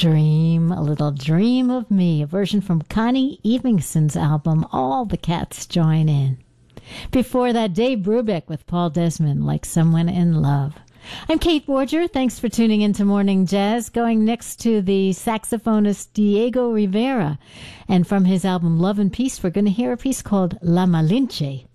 Dream, a little dream of me, a version from Connie Evingson's album, All the Cats Join In. Before that, Dave Brubeck with Paul Desmond, Like Someone in Love. I'm Kate Borger. Thanks for tuning into Morning Jazz. Going next to the saxophonist Diego Rivera. And from his album Love and Peace, we're going to hear a piece called La Malinche.